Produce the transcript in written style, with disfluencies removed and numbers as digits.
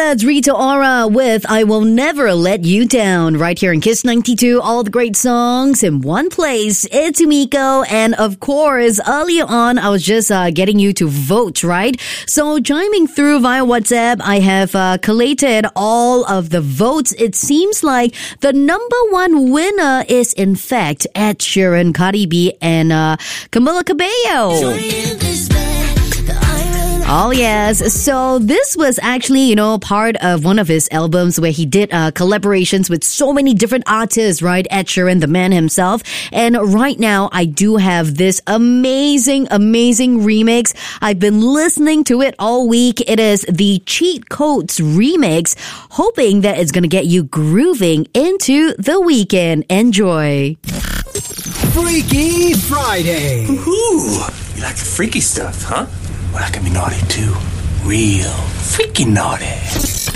That's Rita Ora with I Will Never Let You Down right here in Kiss 92. All the great songs in one place. It's Umiko. And of course, earlier on, I was just getting you to vote, right? So chiming through via WhatsApp, I have collated all of the votes. It seems like the number one winner is in fact Ed Sheeran, Cardi B, and Camila Cabello. Oh, yes. So this was actually, part of one of his albums where he did collaborations with so many different artists, right? Ed Sheeran, the man himself. And right now, I do have this amazing, amazing remix. I've been listening to it all week. It is the Cheat Codes remix, hoping that it's going to get you grooving into the weekend. Enjoy. Freaky Friday. Ooh, you like the freaky stuff, huh? Well, I can be naughty too. Real freaky naughty.